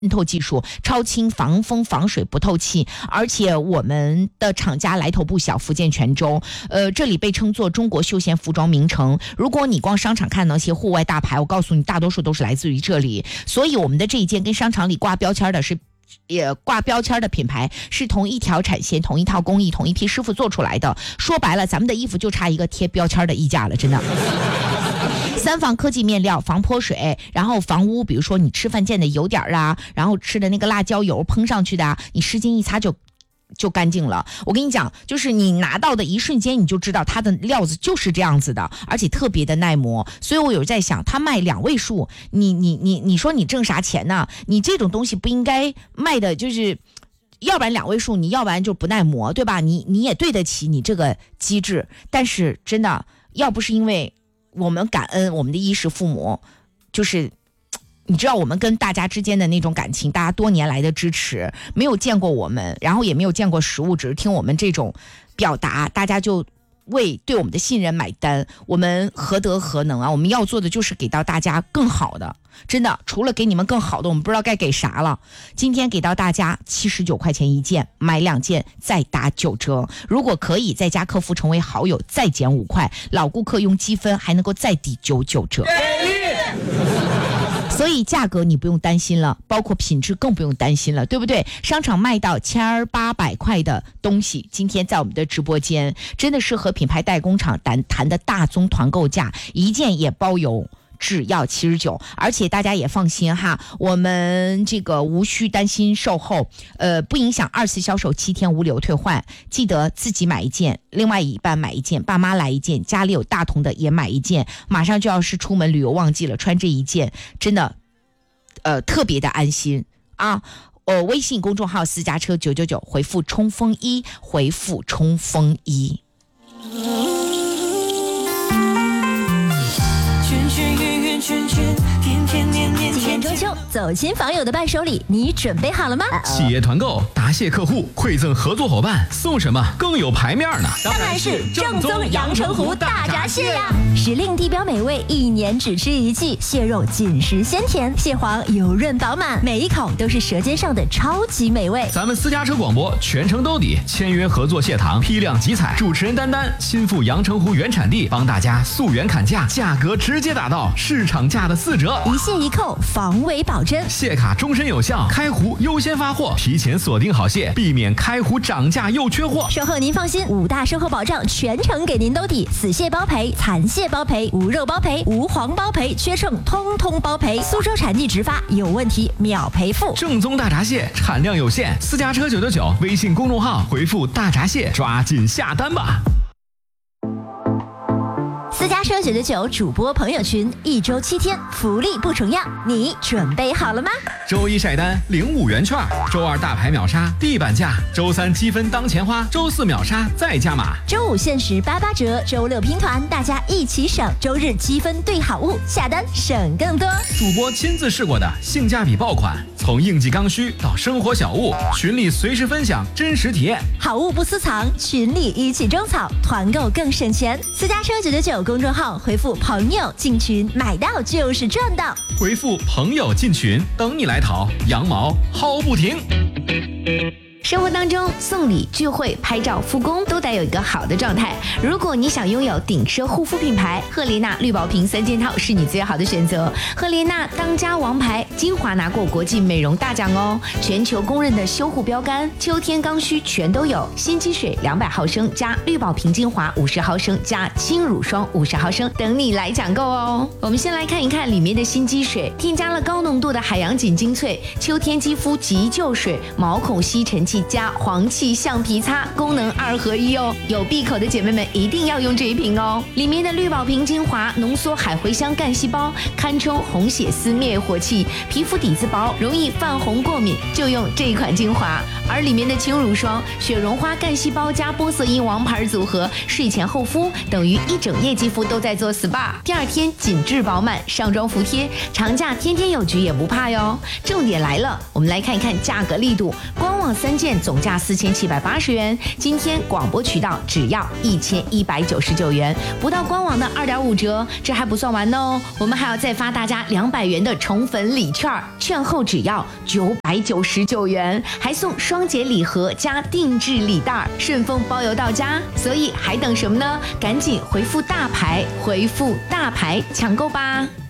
透技术，超轻防风防水不透气，而且我们的厂家来头不小，福建泉州，这里被称作中国休闲服装名城。如果你逛商场看那些户外大牌，我告诉你，大多数都是来自于这里。所以我们的这一件跟商场里挂标签的是。也挂标签的品牌是同一条产线、同一套工艺、同一批师傅做出来的。说白了，咱们的衣服就差一个贴标签的衣架了，真的。3防科技面料，防泼水，然后防污，比如说你吃饭溅的油点啊，然后吃的那个辣椒油烹上去的啊，你湿巾一擦就干净了。我跟你讲，就是你拿到的一瞬间你就知道它的料子就是这样子的，而且特别的耐磨。所以我有在想，它卖2位数，你说你挣啥钱呢？你这种东西不应该卖的就是要不然2位数，你要不然就不耐磨，对吧？你也对得起你这个机制。但是真的，要不是因为我们感恩我们的衣食父母，就是你知道我们跟大家之间的那种感情，大家多年来的支持，没有见过我们，然后也没有见过实物，只是听我们这种表达，大家就为对我们的信任买单。我们何德何能啊？我们要做的就是给到大家更好的，真的，除了给你们更好的，我们不知道该给啥了。今天给到大家79块钱一件，买2件再打9折。如果可以再加客服成为好友，再减5块，老顾客用积分还能够再抵99折。所以价格你不用担心了，包括品质更不用担心了，对不对？商场卖到1800块的东西，今天在我们的直播间真的是和品牌代工厂谈的大宗团购价，一件也包邮，只要79，而且大家也放心哈，我们这个无需担心售后，不影响2次销售，7天无理由退换。记得自己买一件，另外一半买一件，爸妈来一件，家里有大童的也买一件。马上就要是出门旅游旺季了，穿这一件真的，特别的安心啊。微信公众号私家车999，回复冲锋衣，回复冲锋衣。 今年中秋，走亲访友的伴手礼，你准备好了吗？ 企业团购答谢客户，馈赠合作伙伴，送什么更有排面呢？ 当然是正宗阳澄湖大闸蟹呀！时令地标美味，1年只吃1季，蟹肉紧实鲜甜，蟹黄油润饱满，每一口都是舌尖上的超级美味。 咱们私家车广播全程兜底，签约合作蟹塘，批量集采，主持人丹丹亲赴阳澄湖原产地，帮大家溯源砍价，价格直接打到市场价的4折， 一蟹一扣，防伪保真， 蟹卡终身有效，开湖优先发货，提前锁定好蟹，避免开湖涨价又缺货。 售后您放心，5大售后保障全程给您兜底，死蟹包赔，残蟹包赔，无肉包赔，无黄包赔，缺秤通通包赔。苏州产地直发，有问题秒赔付。 正宗大闸蟹产量有限，私家车999微信公众号回复大闸蟹，抓紧下单吧。 私家车999主播朋友群，1周7天，福利不重样，你准备好了吗？ 周1晒单领5元券，周2大牌秒杀地板价，周3积分当钱花，周4秒杀再加码， 周5限时88折，周6拼团，大家一起省，周日积分兑好物，下单省更多。 主播亲自试过的性价比爆款，从应季刚需到生活小物，群里随时分享真实体验， 好物不私藏，群里一起种草，团购更省钱。私家车999公众号回复朋友进群，买到就是赚到， 回复朋友进群，等你来淘，羊毛薅不停。 生活当中送礼、聚会、拍照、复工都得有一个好的状态。如果你想拥有顶奢护肤品牌，赫莲娜绿宝瓶3件套是你最好的选择。赫莲娜当家王牌，精华拿过国际美容大奖哦，全球公认的修护标杆，秋天刚需全都有。新肌水200毫升加绿宝瓶精华50毫升加轻乳霜50毫升，等你来抢购哦。我们先来看一看里面的新肌水，添加了高浓度的海洋锦精粹，秋天肌肤急救水，毛孔吸尘器加黄芪橡皮擦，功能2合1哦。有闭口的姐妹们一定要用这一瓶哦。里面的绿宝瓶精华浓缩海茴香干细胞，堪称红血丝灭火器，皮肤底子薄，容易泛红过敏，就用这一款精华。而里面的轻乳霜，雪绒花干细胞加玻色因王牌组合，睡前厚敷，等于一整夜肌肤都在做 SPA， 第2天紧致饱满，上妆服帖，长假天天有局也不怕哟。重点来了，我们来看一看价格力度，官网网3件总价4780元，今天广播渠道只要1199元，不到官网的2.5折。这还不算完哦，我们还要再发大家200元的宠粉礼券，券后只要999元，还送双节礼盒加定制礼袋，顺丰包邮到家。所以还等什么呢？赶紧回复大牌，回复大牌抢购吧。